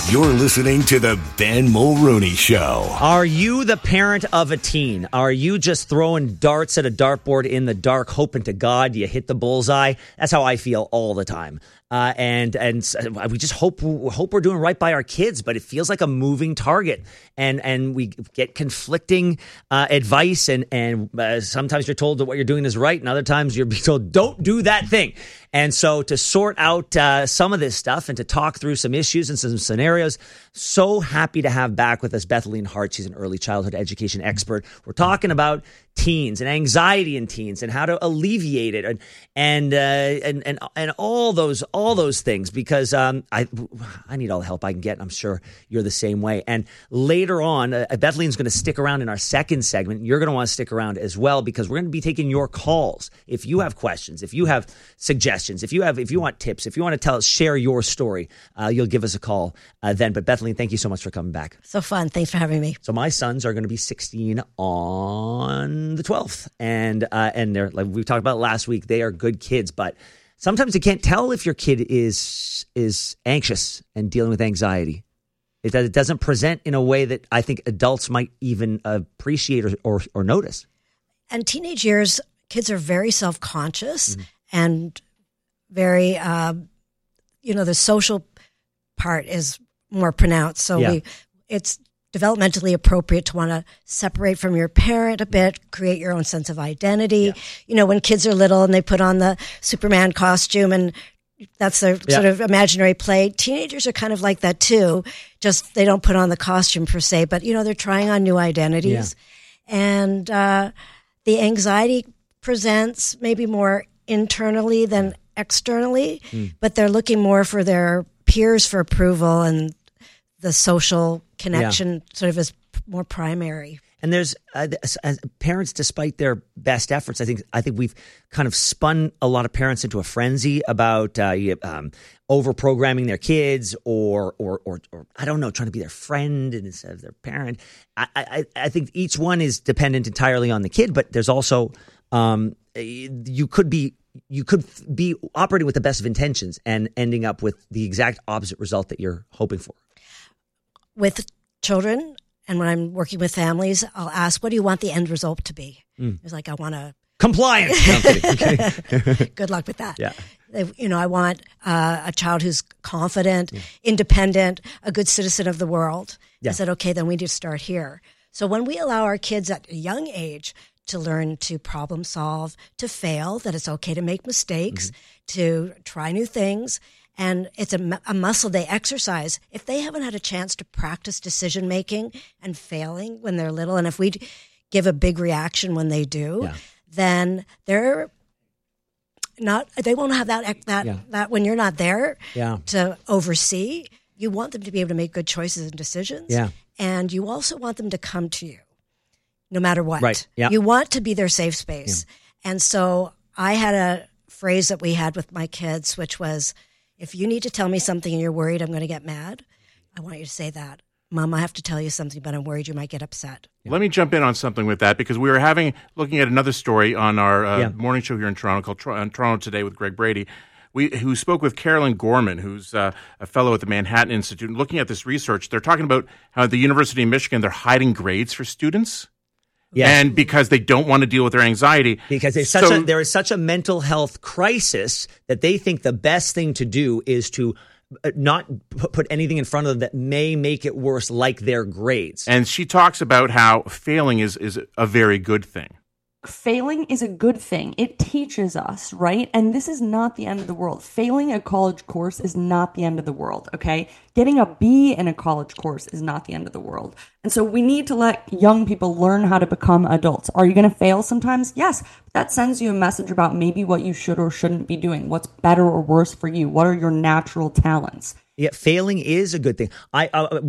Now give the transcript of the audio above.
You're listening to the Ben Mulrooney Show. Are you the parent of a teen? Are you just throwing darts at a dartboard in the dark, hoping to God you hit the bullseye? That's how I feel all the time. And we just hope we're doing right by our kids, but it feels like a moving target. And we get conflicting advice, and sometimes you're told that what you're doing is right, and other times you're told don't do that thing. And so to sort out some of this stuff and to talk through some issues and some scenarios, so happy to have back with us Bethleen Hart. She's an early childhood education expert. We're talking about teens and anxiety in teens and how to alleviate it and all those things, because I need all the help I can get, and I'm sure you're the same way. And later on, Bethleen's going to stick around in our second segment. You're going to want to stick around as well, because we're going to be taking your calls. If you have questions, if you have suggestions, if you want tips, if you want to share your story, you'll give us a call then. But Bethleen, thank you so much for coming back. So fun. Thanks for having me. So my sons are going to be 16 on the 12th, and they're, like we talked about last week, they are good kids, but sometimes you can't tell if your kid is anxious and dealing with anxiety. It doesn't present in a way that I think adults might even appreciate or notice. And teenage years, kids are very self-conscious and very, the social part is more pronounced. So it's developmentally appropriate to want to separate from your parent a bit, create your own sense of identity. Yeah. When kids are little and they put on the Superman costume and that's their sort of imaginary play. Teenagers are kind of like that too. Just they don't put on the costume per se, but they're trying on new identities. Yeah. And the anxiety presents maybe more internally than externally, but they're looking more for their peers for approval, and the social connection sort of is more primary. And there's as parents, despite their best efforts, I think we've kind of spun a lot of parents into a frenzy about over-programming their kids or I don't know, trying to be their friend instead of their parent. I think each one is dependent entirely on the kid, but there's also you could be operating with the best of intentions and ending up with the exact opposite result that you're hoping for. With children, and when I'm working with families, I'll ask, what do you want the end result to be? It's like, I want to... Compliance! No, I'm kidding. Good luck with that. Yeah. I want a child who's confident, independent, a good citizen of the world. Yeah. I said, okay, then we need to start here. So when we allow our kids at a young age to learn to problem solve, to fail, that it's okay to make mistakes, to try new things, and it's a muscle they exercise. If they haven't had a chance to practice decision-making and failing when they're little, and if we give a big reaction when they do, then they won't have that when you're not there to oversee. You want them to be able to make good choices and decisions. Yeah. And you also want them to come to you no matter what. Right. Yeah. You want to be their safe space. Yeah. And so I had a phrase that we had with my kids, which was, if you need to tell me something and you're worried I'm going to get mad, I want you to say that. Mom, I have to tell you something, but I'm worried you might get upset. Yeah. Let me jump in on something with that, because we were looking at another story on our morning show here in Toronto called Toronto Today with Greg Brady, who spoke with Carolyn Gorman, who's a fellow at the Manhattan Institute. And looking at this research, they're talking about how at the University of Michigan, they're hiding grades for students. Yeah. And because they don't want to deal with their anxiety. Because there is such a mental health crisis that they think the best thing to do is to not put anything in front of them that may make it worse, like their grades. And she talks about how failing is a very good thing. Failing is a good thing. It teaches us, right? And this is not the end of the world. Failing a college course is not the end of the world, okay? Getting a B in a college course is not the end of the world. And so we need to let young people learn how to become adults. Are you going to fail sometimes? Yes. But that sends you a message about maybe what you should or shouldn't be doing. What's better or worse for you? What are your natural talents? Yeah, failing is a good thing.